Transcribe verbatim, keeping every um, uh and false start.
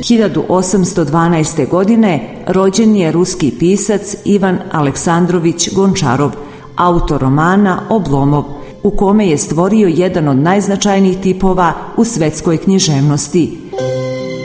hiljadu osamsto dvanaeste. godine rođen je ruski pisac Ivan Aleksandrović Gončarov, autor romana Oblomov, u kome je stvorio jedan od najznačajnijih tipova u svetskoj književnosti.